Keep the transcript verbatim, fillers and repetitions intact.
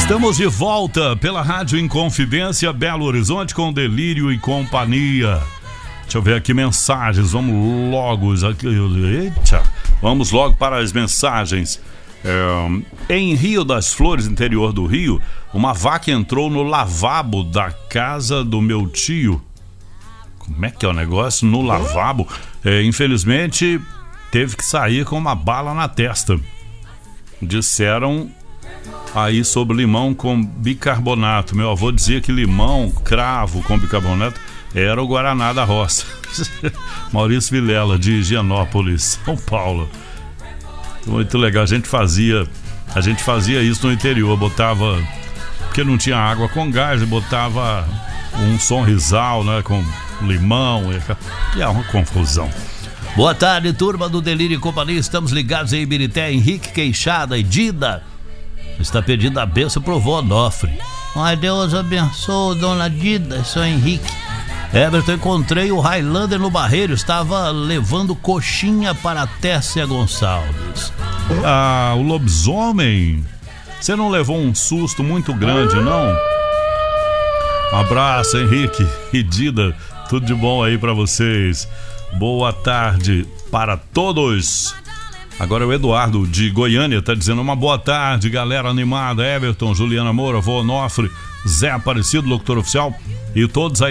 Estamos de volta pela Rádio Inconfidência, Belo Horizonte, com Delírio e Companhia. Deixa eu ver aqui mensagens, vamos logo. Eita, vamos logo para as mensagens. É, em Rio das Flores, interior do Rio, uma vaca entrou no lavabo da casa do meu tio. Como é que é o negócio? No lavabo? É, infelizmente, teve que sair com uma bala na testa. Disseram aí sobre limão com bicarbonato. Meu avô dizia que limão, cravo com bicarbonato era o Guaraná da roça. Maurício Vilela, de Higienópolis, São Paulo. Muito legal, a gente fazia a gente fazia isso no interior, botava, porque não tinha água com gás, botava um sonrisal, né, com limão, e é uma confusão. Boa tarde, turma do Delírio e Companhia, estamos ligados em Ibirité. Henrique Queixada e Dida está pedindo a bênção pro vô Onofre. Ai, Deus abençoe, dona Dida, sou Henrique. Everton, encontrei o Highlander no Barreiro, estava levando coxinha para a Tessia Gonçalves. Ah, o lobisomem, você não levou um susto muito grande, não? Um abraço, Henrique e Dida, tudo de bom aí para vocês. Boa tarde para todos. Agora o Eduardo de Goiânia tá dizendo uma boa tarde, galera animada. Everton, Juliana Moura, vô Onofre, Zé Aparecido, locutor oficial, e todos aí